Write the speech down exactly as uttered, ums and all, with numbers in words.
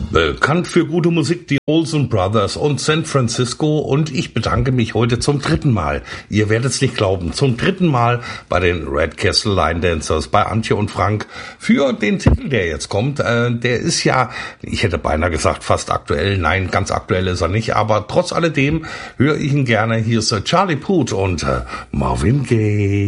Bekannt für gute Musik, die Olsen Brothers und San Francisco, und ich bedanke mich heute zum dritten Mal, ihr werdet es nicht glauben, zum dritten Mal bei den Red Castle Line Dancers, bei Antje und Frank, für den Titel, der jetzt kommt. Äh, der ist ja, ich hätte beinahe gesagt, fast aktuell. Nein, ganz aktuell ist er nicht, aber trotz alledem höre ich ihn gerne. Hier ist Charlie Puth und äh, Marvin Gaye.